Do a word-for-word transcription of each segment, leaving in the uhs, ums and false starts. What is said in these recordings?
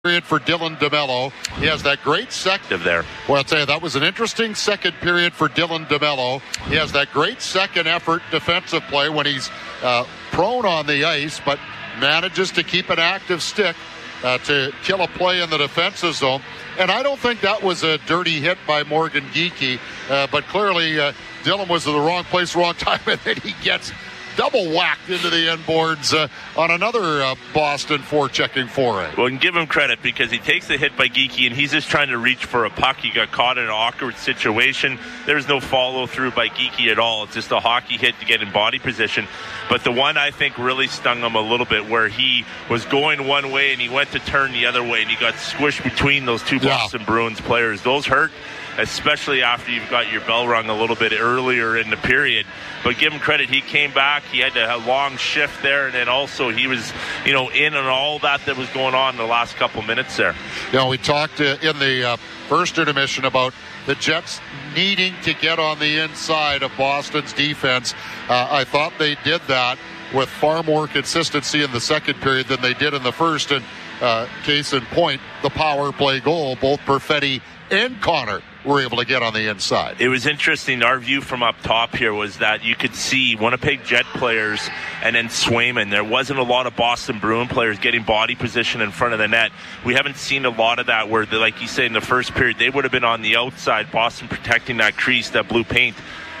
period for Dylan DeMello. He has that great second there. Well, I'll tell you, that was an interesting second period for Dylan DeMello. He has that great second effort defensive play when he's uh, prone on the ice, but manages to keep an active stick uh, to kill a play in the defensive zone. And I don't think that was a dirty hit by Morgan Geekie, uh, but clearly uh, Dylan was in the wrong place, wrong time, and then he gets double whacked into the end boards uh, on another uh, Boston forechecking foray. Well, and give him credit because he takes the hit by Geekie and he's just trying to reach for a puck. He got caught in an awkward situation. There's no follow through by Geekie at all. It's just a hockey hit to get in body position. But the one I think really stung him a little bit where he was going one way and he went to turn the other way and he got squished between those two Boston yeah. Bruins players. Those hurt, especially after you've got your bell rung a little bit earlier in the period. But give him credit, he came back, he had a long shift there, and then also he was, you know, in on all that that was going on in the last couple minutes there. You know, we talked uh, in the uh, first intermission about the Jets needing to get on the inside of Boston's defense. Uh, I thought they did that with far more consistency in the second period than they did in the first. And uh, case in point, the power play goal, both Perfetti and Connor were able to get on the inside. It was interesting. Our view from up top here was that you could see Winnipeg Jet players and then Swayman. There wasn't a lot of Boston Bruin players getting body position in front of the net. We haven't seen a lot of that where, they, like you said, in the first period, they would have been on the outside, Boston protecting that crease, that blue paint.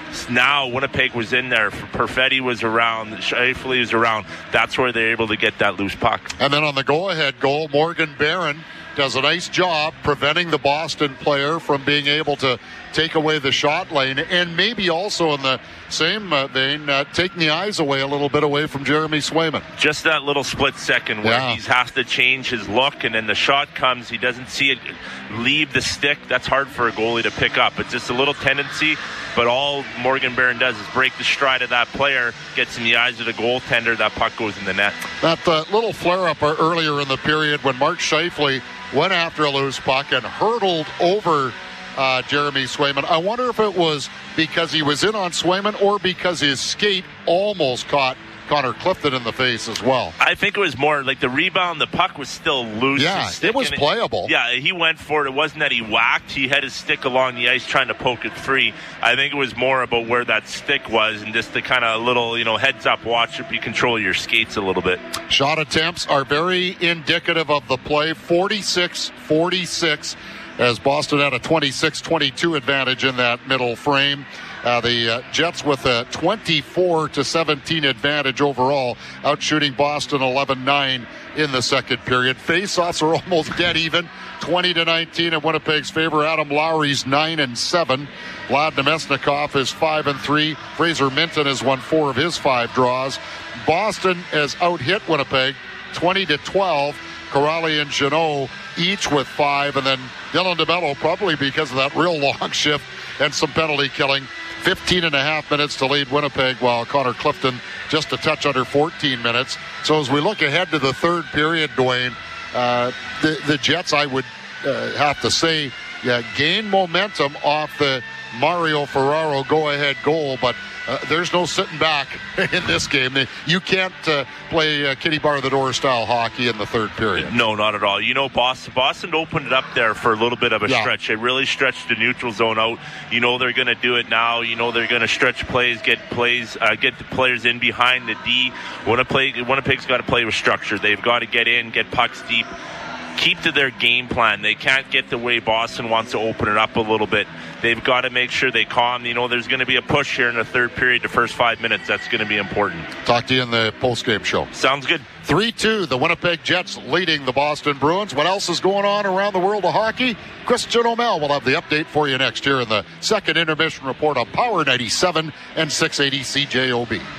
Now Winnipeg was in there. Perfetti was around. Scheifele was around. That's where they're able to get that loose puck. And then on the go-ahead goal, Morgan Barron does a nice job preventing the Boston player from being able to take away the shot lane, and maybe also in the same uh, vein, uh, taking the eyes away a little bit away from Jeremy Swayman. Just that little split second where yeah. he has to change his look, and then the shot comes, he doesn't see it leave the stick. That's hard for a goalie to pick up. It's just a little tendency, but all Morgan Barron does is break the stride of that player, gets in the eyes of the goaltender, that puck goes in the net. That uh, little flare-up earlier in the period when Mark Scheifele went after a loose puck and hurtled over uh, Jeremy Swayman. I wonder if it was because he was in on Swayman or because his skate almost caught Connor Clifton in the face as well. I think it was more like the rebound, the puck was still loose. Yeah, it was playable. It, yeah, he went for it. It wasn't that he whacked. He had his stick along the ice trying to poke it free. I think it was more about where that stick was and just the kind of little, you know, heads up watch if you control your skates a little bit. Shot attempts are very indicative of the play. forty-six forty-six as Boston had a twenty-six twenty-two advantage in that middle frame. Uh, the uh, Jets with a twenty-four to seventeen advantage overall, outshooting Boston eleven nine in the second period. Faceoffs are almost dead even, twenty to nineteen in Winnipeg's favor. Adam Lowry's nine and seven. Vlad Nemesnikov is five and three. Fraser Minton has won four of his five draws. Boston has out-hit Winnipeg twenty to twelve. Corrali and Jeannot each with five, and then Dylan DeMello, probably because of that real long shift and some penalty killing, fifteen and a half minutes to lead Winnipeg, while Connor Clifton just a touch under fourteen minutes. So as we look ahead to the third period, Dwayne, uh, the, the Jets, I would uh, have to say, yeah, gain momentum off the Mario Ferraro go-ahead goal, but uh, there's no sitting back in this game. You can't uh, play uh, kitty bar the door style hockey in the third period. No, not at all. You know, Boston Boston opened it up there for a little bit of a yeah. stretch. They really stretched the neutral zone out. You know they're going to do it now. You know they're going to stretch plays, get plays, uh, get the players in behind the D. Winnipeg, Winnipeg's got to play with structure. They've got to get in, get pucks deep. Keep to their game plan. They can't get the way Boston wants to open it up a little bit. They've got to make sure they calm. You know, there's going to be a push here in the third period, the first five minutes. That's going to be important. Talk to you in the post-game show. Sounds good. three two, the Winnipeg Jets leading the Boston Bruins. What else is going on around the world of hockey? Christian O'Mell will have the update for you next year in the second intermission report on Power ninety-seven and six eighty C J O B.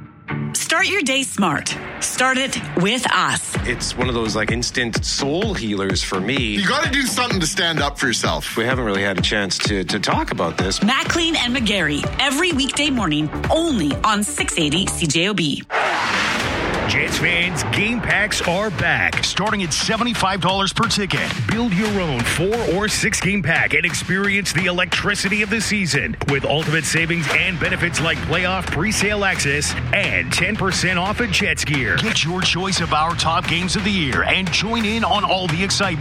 Start your day smart. Start it with us. It's one of those like instant soul healers for me. You got to do something to stand up for yourself. We haven't really had a chance to, to talk about this. Maclean and McGarry, every weekday morning, only on six eighty C J O B. Jets fans, game packs are back, starting at seventy-five dollars per ticket. Build your own four or six game pack and experience the electricity of the season with ultimate savings and benefits like playoff pre-sale access and ten percent off at Jets gear. Get your choice of our top games of the year and join in on all the excitement.